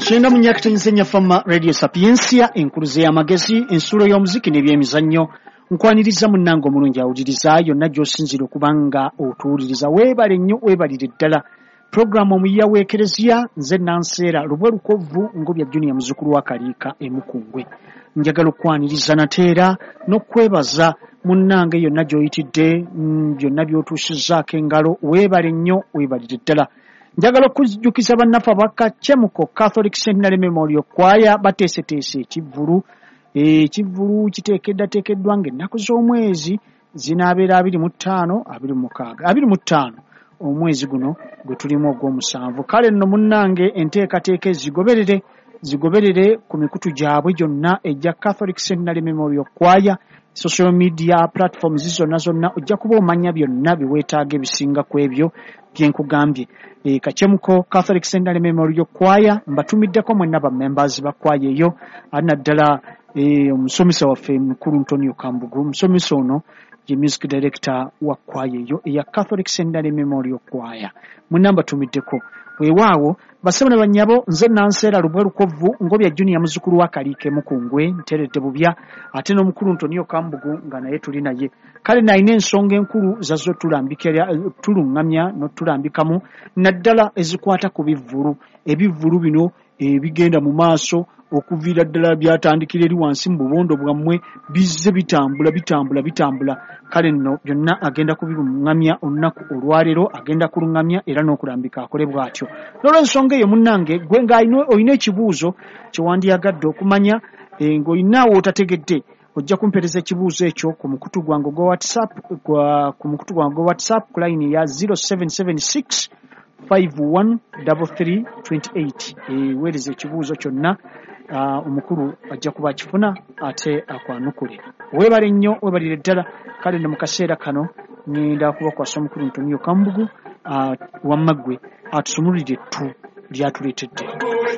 Tusenda mu nyakitanyizenya fama Radio Sapiensia enkuluze y'amagezi ensulo y'omuziki n'ebyemizannyo nkwaniriza munnango omulungi awuliriza yonna gy'osinzira okubanga otuwuliriza weebale nnyo weebalire ddala programu omuyiya w'ekereziya nze Nanseera lubwe lukovvu ngobya Junior muzukulu wa Kaliika emukungwe njagala okwaniriza nateera n'okwebaza munnange yonna gy'oyitidde byonna by'otuusizzaako engalo weebale nnyo weebalire ddala njagala okujjukiza bannaffe abakaccemuko Catholic Centenary Memorial Choir bateeseteese ekivvulu kiteekeddwa ng'ennaku z'omwezi zinaabeera 25 omwezi guno gwe tulimu ogw'omusanvu kale nno munnange enteekateeka zigoberere ku mikutu gyabwe gyonna ejja Catholic Centenary Memorial Choir social media platforms zonna ojja kuba omanya byonna biweetaaga ebisinga ku ebyo byenkugambye Kaccemuko Catholic Centenary Memorial Choir mbatumiddeko mwenna ba members ba choir eyo naddala omusomesa waffe mukulu Antonio Kambugu omusomesa ono ye music director wa choir eyo eya Catholic Centenary Memorial Choir mwenna mbatumiddeko weewaawo basabana banyabo nze Nanseera lubwe lukovvu ngobya Junior muzukulu wa Kaliika emukungwe nteredde bubya ate n'omukulu Antonio Kambugu nga naye tuli naye kale nayina ensonga enkulu zazo tulungamya n'otulambikamu naddala ezikwata ku ebivvulu bino bigenda mu maaso okuviira ddala byatandikira eri wansi mu bubondo bwammwe bizze bitambula kale nno byonna agenda kubirungamya olunaku olwaleero agenda kulungamya era n'okulambika akole bw'atyo n'olw'ensonga eyo munnange gwe ng'olina ekibuuzo kyewandiyagadde okumanya ng'olinaawo otategedde ojja kumpeereza ekibuuzo ekyo ku mukutu gwange gwa WhatsApp ku line ya 0776 513328 weereza ekibuuzo kyonna omukulu ajja kuba akifuna ate akwanukule weebale nnyo weebalire ddala kale ne mu kaseera kano ngenda kubakwasa omukulu Antonio Kambugu wammaggwe atusumulire lyatuleetedde